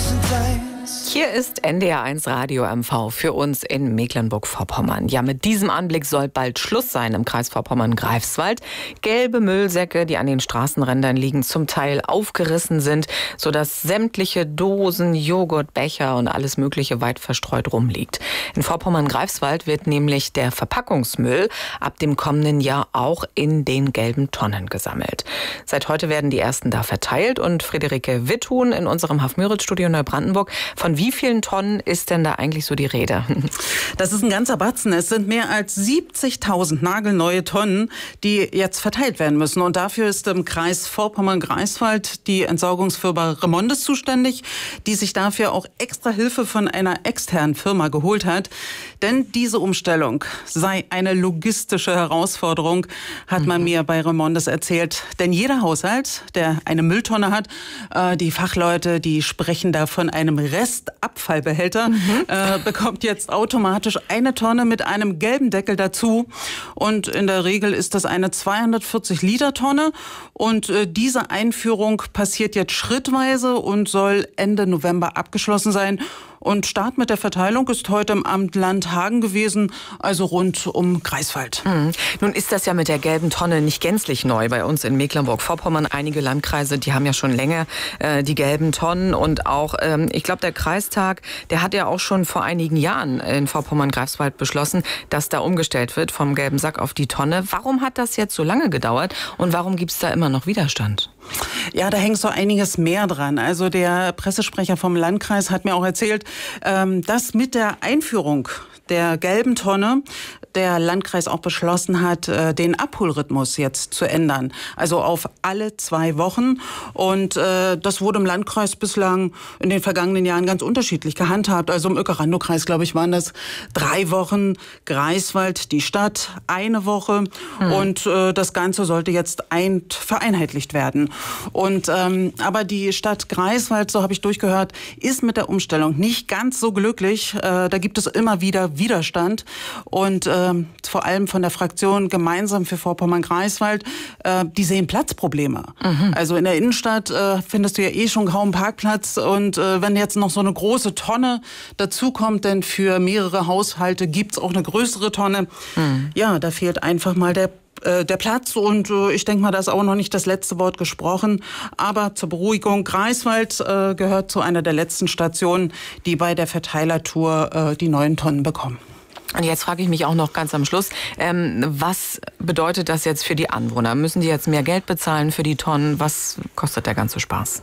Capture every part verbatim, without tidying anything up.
Hier ist N D R eins Radio M V für uns in Mecklenburg-Vorpommern. Ja, mit diesem Anblick soll bald Schluss sein im Kreis Vorpommern-Greifswald. Gelbe Müllsäcke, die an den Straßenrändern liegen, zum Teil aufgerissen sind, sodass sämtliche Dosen, Joghurt, Becher und alles Mögliche weit verstreut rumliegt. In Vorpommern-Greifswald wird nämlich der Verpackungsmüll ab dem kommenden Jahr auch in den gelben Tonnen gesammelt. Seit heute werden die ersten da verteilt und Friederike Witthuhn in unserem Haf-Müritz-Studio Neubrandenburg. Von wie vielen Tonnen ist denn da eigentlich so die Rede? Das ist ein ganzer Batzen. Es sind mehr als siebzigtausend nagelneue Tonnen, die jetzt verteilt werden müssen. Und dafür ist im Kreis Vorpommern-Greifswald die Entsorgungsfirma Remondes zuständig, die sich dafür auch extra Hilfe von einer externen Firma geholt hat. Denn diese Umstellung sei eine logistische Herausforderung, hat man mir bei Remondes erzählt. Denn jeder Haushalt, der eine Mülltonne hat, äh, die Fachleute, die sprechen da von einem Restabfallbehälter, mhm. äh, bekommt jetzt automatisch eine Tonne mit einem gelben Deckel dazu. Und in der Regel ist das eine zweihundertvierzig Liter Tonne. Und äh, diese Einführung passiert jetzt schrittweise und soll Ende November abgeschlossen sein. Und Start mit der Verteilung ist heute im Amt Landhagen gewesen, also rund um Greifswald. Mhm. Nun ist das ja mit der gelben Tonne nicht gänzlich neu bei uns in Mecklenburg-Vorpommern. Einige Landkreise, die haben ja schon länger äh, die gelben Tonnen. Und auch, ähm, ich glaube, der Kreistag, der hat ja auch schon vor einigen Jahren in Vorpommern-Greifswald beschlossen, dass da umgestellt wird vom gelben Sack auf die Tonne. Warum hat das jetzt so lange gedauert und warum gibt es da immer noch Widerstand? Ja, da hängt so einiges mehr dran. Also der Pressesprecher vom Landkreis hat mir auch erzählt, dass mit der Einführung der gelben Tonne der Landkreis auch beschlossen hat, den Abholrhythmus jetzt zu ändern. Also auf alle zwei Wochen. Und äh, das wurde im Landkreis bislang in den vergangenen Jahren ganz unterschiedlich gehandhabt. Also im Öckerandow-Kreis, glaube ich, waren das drei Wochen. Greifswald, die Stadt, eine Woche. Mhm. Und äh, das Ganze sollte jetzt ein, vereinheitlicht werden. Und ähm, aber die Stadt Greifswald, so habe ich durchgehört, ist mit der Umstellung nicht ganz so glücklich. Äh, da gibt es immer wieder Widerstand. Und äh, vor allem von der Fraktion Gemeinsam für Vorpommern-Greifswald, äh, die sehen Platzprobleme. Mhm. Also in der Innenstadt äh, findest du ja eh schon kaum Parkplatz und äh, wenn jetzt noch so eine große Tonne dazukommt, denn für mehrere Haushalte gibt's auch eine größere Tonne, mhm. ja, da fehlt einfach mal der der Platz und äh, ich denke mal, da ist auch noch nicht das letzte Wort gesprochen. Aber zur Beruhigung, Greifswald äh, gehört zu einer der letzten Stationen, die bei der Verteilertour äh, die neuen Tonnen bekommen. Und jetzt frage ich mich auch noch ganz am Schluss, ähm, was bedeutet das jetzt für die Anwohner? Müssen die jetzt mehr Geld bezahlen für die Tonnen? Was kostet der ganze Spaß?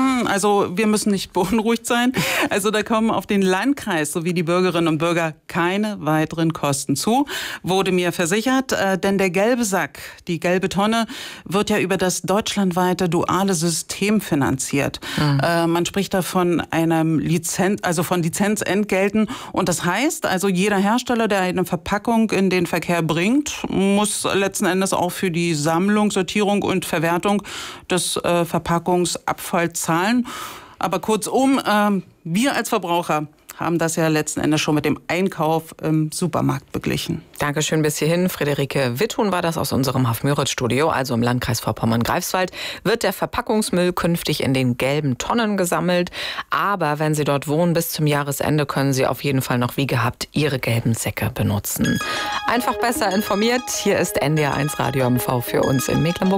Also wir müssen nicht beunruhigt sein. Also da kommen auf den Landkreis sowie die Bürgerinnen und Bürger keine weiteren Kosten zu, wurde mir versichert. Äh, denn der gelbe Sack, die gelbe Tonne, wird ja über das deutschlandweite duale System finanziert. Mhm. Äh, man spricht da von einem Lizenz, also von Lizenzentgelten. Und das heißt, also jeder Hersteller, der eine Verpackung in den Verkehr bringt, muss letzten Endes auch für die Sammlung, Sortierung und Verwertung des äh, Verpackungsabfalls zahlen. Aber kurzum, äh, wir als Verbraucher haben das ja letzten Endes schon mit dem Einkauf im Supermarkt beglichen. Dankeschön bis hierhin. Friederike Witthuhn war das aus unserem Haf-Müritz-Studio, also im Landkreis Vorpommern-Greifswald. Wird der Verpackungsmüll künftig in den gelben Tonnen gesammelt. Aber wenn Sie dort wohnen, bis zum Jahresende können Sie auf jeden Fall noch wie gehabt Ihre gelben Säcke benutzen. Einfach besser informiert. Hier ist N D R eins Radio M V für uns in Mecklenburg.